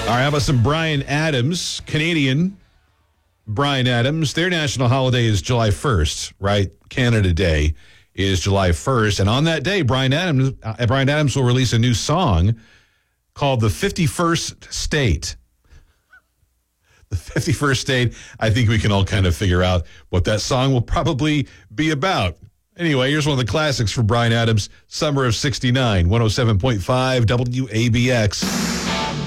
All right, how about some Bryan Adams, Canadian Bryan Adams? Their national holiday is July 1st, right? Canada Day is July 1st. And on that day, Bryan Adams will release a new song called The 51st State. The 51st State, I think we can all kind of figure out what that song will probably be about. Anyway, here's one of the classics for Bryan Adams, Summer of 69, 107.5 WABX.